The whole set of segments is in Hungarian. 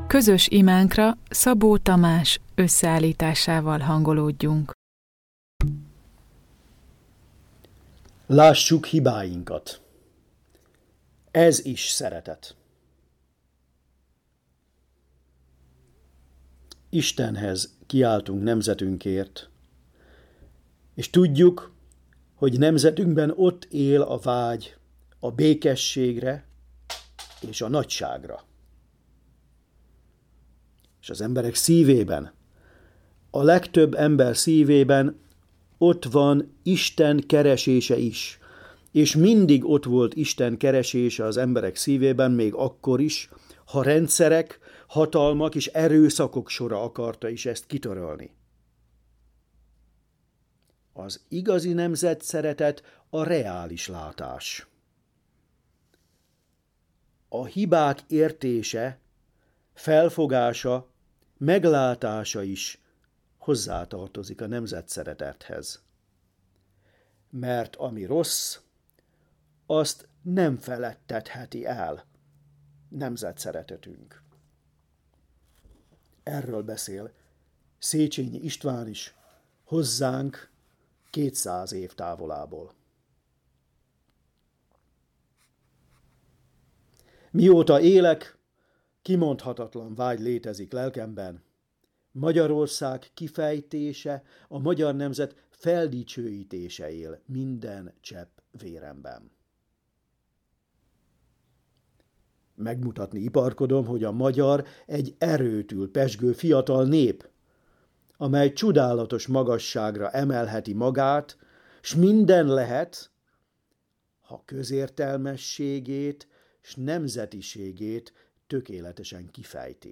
Közös imánkra Szabó Tamás összeállításával hangolódjunk. Lássuk hibáinkat. Ez is szeretet. Istenhez kiáltunk nemzetünkért, és tudjuk, hogy nemzetünkben ott él a vágy a békességre és a nagyságra. És az emberek szívében, a legtöbb ember szívében ott van Isten keresése is. És mindig ott volt Isten keresése az emberek szívében, még akkor is, ha rendszerek, hatalmak és erőszakok sora akarta is ezt kitörölni. Az igazi nemzetszeretet a reális látás. A hibák értése, felfogása, meglátása is hozzátartozik a nemzetszeretethez. Mert ami rossz, azt nem felettetheti el nemzetszeretetünk. Erről beszél Széchenyi István is hozzánk 200 év távolából. Mióta élek, kimondhatatlan vágy létezik lelkemben. Magyarország kifejtése, a magyar nemzet feldicsőítése él minden csepp véremben. Megmutatni iparkodom, hogy a magyar egy erőtül pezsgő fiatal nép, amely csodálatos magasságra emelheti magát, s minden lehet, ha közértelmességét s nemzetiségét tökéletesen kifejti.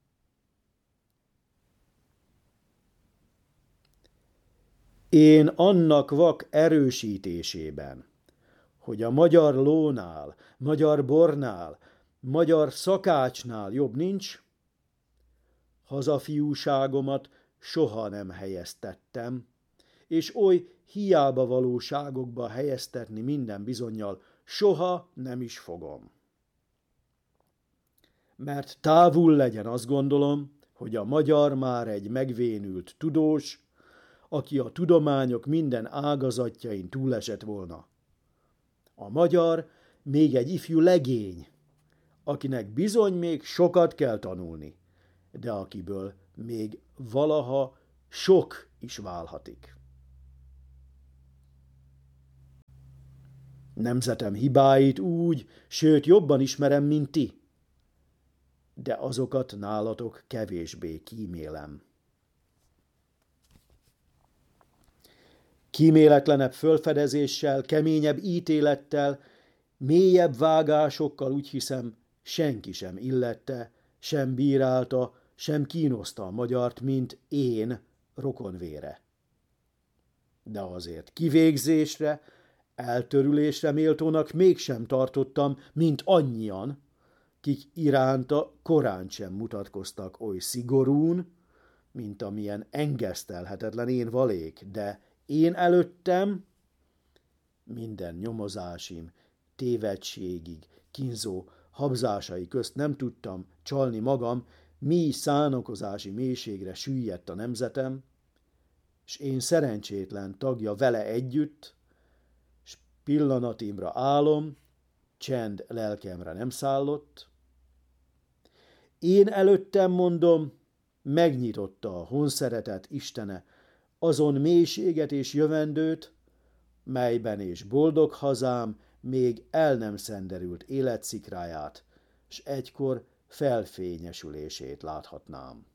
Én annak vak erősítésében, hogy a magyar lónál, magyar bornál, magyar szakácsnál jobb nincs, hazafiúságomat soha nem helyeztettem, és oly hiába valóságokba helyeztetni minden bizonnyal soha nem is fogom. Mert távol legyen, azt gondolom, hogy a magyar már egy megvénült tudós, aki a tudományok minden ágazatjain túlesett volna. A magyar még egy ifjú legény, akinek bizony még sokat kell tanulni, de akiből még valaha sok is válhatik. Nemzetem hibáit úgy, sőt jobban ismerem, mint ti, de azokat nálatok kevésbé kímélem. Kíméletlenebb fölfedezéssel, keményebb ítélettel, mélyebb vágásokkal úgy hiszem, senki sem illette, sem bírálta, sem kínoszta a magyart, mint én rokonvére. De azért kivégzésre, eltörülésre méltónak mégsem tartottam, mint annyian, kik iránta korán sem mutatkoztak oly szigorún, mint amilyen engesztelhetetlen én valék, de én előttem minden nyomozásim, tévedségig, kínzó habzásai közt nem tudtam csalni magam, mi szánokozási mélységre süllyedt a nemzetem, s én szerencsétlen tagja vele együtt, s pillanatimra álom, csend lelkemre nem szállott. Én előttem, mondom, megnyitotta a honszeretet Istene azon mélységet és jövendőt, melyben és boldog hazám még el nem szenderült életszikráját, s egykor felfényesülését láthatnám.